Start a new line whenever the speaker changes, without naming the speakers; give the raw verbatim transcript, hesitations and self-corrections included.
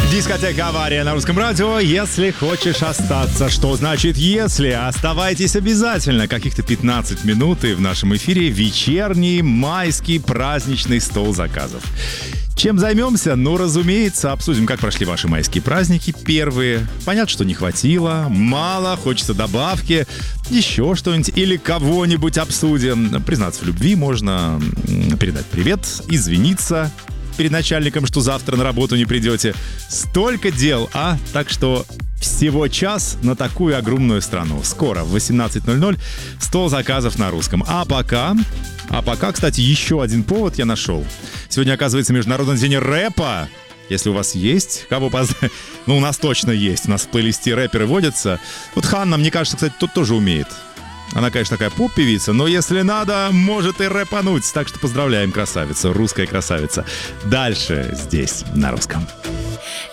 Дискотека «Авария» на Русском радио. Если хочешь остаться, что значит «если»? Оставайтесь обязательно. Каких-то пятнадцать минут и в нашем эфире вечерний майский праздничный стол заказов. Чем займемся? Ну, разумеется, обсудим, как прошли ваши майские праздники первые. Понятно, что не хватило, мало, хочется добавки, еще что-нибудь или кого-нибудь обсудим. Признаться в любви можно, передать привет, извиниться перед начальником, что завтра на работу не придете. Столько дел, а? Так что всего час на такую огромную страну. Скоро в восемнадцать ноль ноль стол заказов на русском. А пока... А пока, кстати, еще один повод я нашел. Сегодня, оказывается, Международный день рэпа. Если у вас есть кого поздравить... Ну, у нас точно есть. У нас в плейлисте рэперы водятся. Вот Ханна, мне кажется, кстати, тут тоже умеет. Она, конечно, такая поп-певица, но если надо, может и рэпануть. Так что поздравляем, красавица, русская красавица. Дальше здесь, на русском.